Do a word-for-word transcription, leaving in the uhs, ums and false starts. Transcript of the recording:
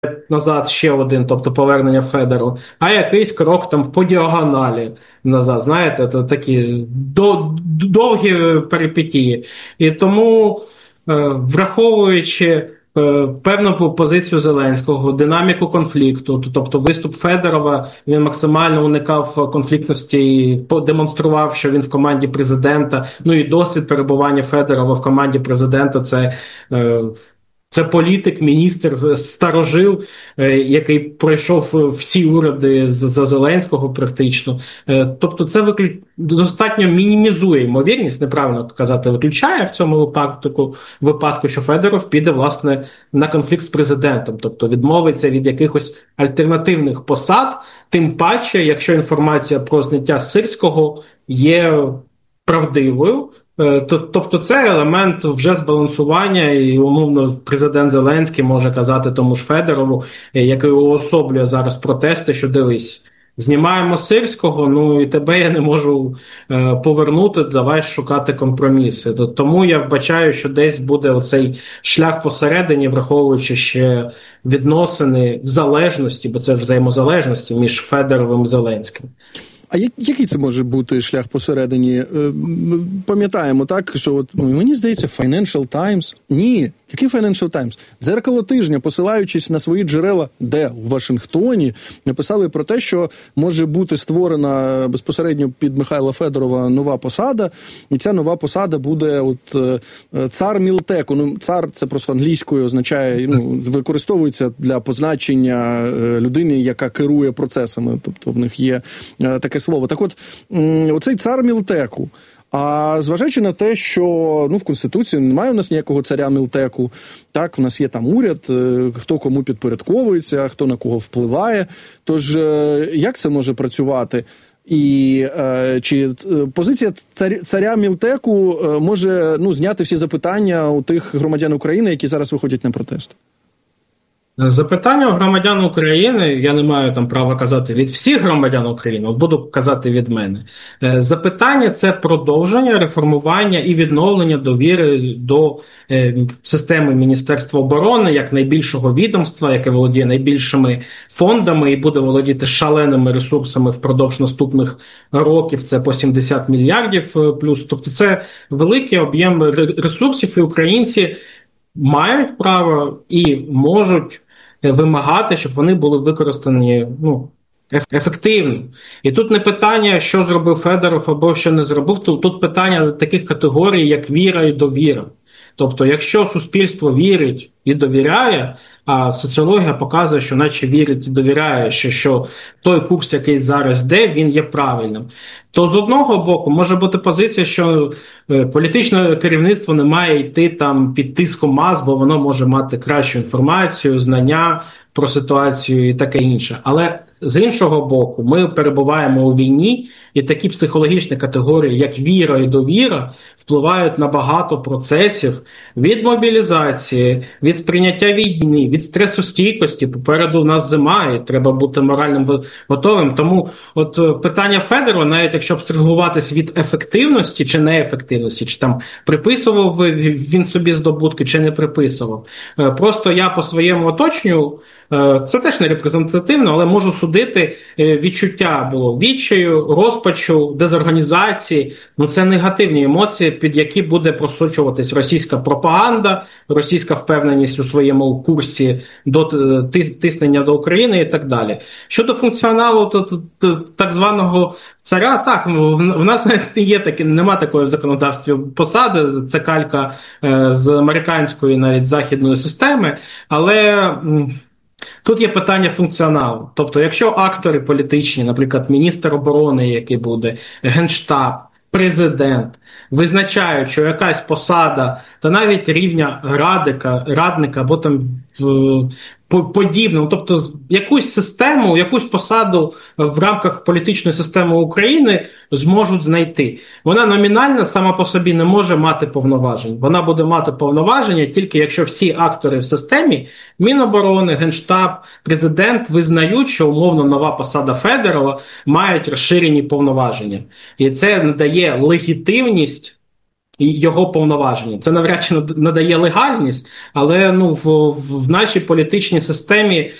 назад ще один, тобто повернення Федору, а якийсь крок там по діагоналі назад, знаєте, то такі до, довгі перипетії. І тому, враховуючи певну позицію Зеленського, динаміку конфлікту, тобто виступ Федорова, він максимально уникав конфліктності і демонстрував, що він в команді президента, ну і досвід перебування Федорова в команді президента – це Це політик, міністр, старожил, який пройшов всі уряди за Зеленського практично. Тобто це виклю... достатньо мінімізує ймовірність, неправильно казати, виключає в цьому випадку, випадку, що Федоров піде, власне, на конфлікт з президентом. Тобто відмовиться від якихось альтернативних посад, тим паче, якщо інформація про зняття Сирського є правдивою. Тобто це елемент вже збалансування, і умовно президент Зеленський може казати тому ж Федорову, який уособлює зараз протести, що дивись, знімаємо Сирського, ну і тебе я не можу е, повернути, давай шукати компроміси. Тому я вбачаю, що десь буде оцей шлях посередині, враховуючи ще відносини залежності, бо це ж взаємозалежності між Федоровим і Зеленським. А який це може бути шлях посередині? Пам'ятаємо, так, що от, мені здається, Financial Times... Ні, який Financial Times? Дзеркало тижня, посилаючись на свої джерела, де? У Вашингтоні, написали про те, що може бути створена безпосередньо під Михайла Федорова нова посада, і ця нова посада буде от цар Мілтеку. Ну, цар – це просто англійською означає, ну, використовується для позначення людини, яка керує процесами, тобто в них є таке слово. Так от, оцей цар Мілтеку. А зважаючи на те, що ну, в Конституції немає у нас ніякого царя Мілтеку, так, в нас є там уряд, хто кому підпорядковується, хто на кого впливає. Тож, як це може працювати? І е, чи позиція царя, царя Мілтеку може ну, зняти всі запитання у тих громадян України, які зараз виходять на протест? Запитання у громадян України, я не маю там права казати від всіх громадян України, буду казати від мене. Запитання – це продовження, реформування і відновлення довіри до е, системи Міністерства оборони як найбільшого відомства, яке володіє найбільшими фондами і буде володіти шаленими ресурсами впродовж наступних років, це по сімдесят мільярдів плюс. Тобто це великий об'єм ресурсів, і українці мають право і можуть вимагати, щоб вони були використані ну, ефективно. І тут не питання, що зробив Федоров або що не зробив, тут питання таких категорій, як віра і довіра. Тобто, якщо суспільство вірить і довіряє, а соціологія показує, що наче вірить і довіряє, що, що той курс, який зараз йде, він є правильним, то з одного боку може бути позиція, що політичне керівництво не має йти там під тиском мас, бо воно може мати кращу інформацію, знання про ситуацію і таке інше. Але з іншого боку, ми перебуваємо у війні, і такі психологічні категорії, як віра і довіра, впливають на багато процесів від мобілізації, від сприйняття війни, від стресостійкості. Попереду у нас зима, і треба бути морально готовим. Тому от питання Федорова, навіть якщо абстрагуватись від ефективності чи неефективності, чи там приписував він собі здобутки, чи не приписував. Просто я по своєму оточенню, це теж не репрезентативно, але можу судити, відчуття було відчаю, розпачу, дезорганізації. Ну, це негативні емоції, під які буде просочуватись російська пропаганда, російська впевненість у своєму курсі до тиснення до України і так далі. Щодо функціоналу то, то, то, так званого царя, так, в нас є такі, нема такої в законодавстві посади, це калька з американської, навіть західної системи, але тут є питання функціоналу. Тобто, якщо актори політичні, наприклад, міністр оборони, який буде, Генштаб, президент, визначають, що якась посада, та навіть рівня радика, радника або там подібного, тобто якусь систему, якусь посаду в рамках політичної системи України зможуть знайти. Вона номінально сама по собі не може мати повноважень. Вона буде мати повноваження тільки якщо всі актори в системі, Міноборони, Генштаб, президент визнають, що умовно нова посада Федорова мають розширені повноваження. І це надає легітимність його повноваження. Це навряд чи надає легальність, але ну в, в нашій політичній системі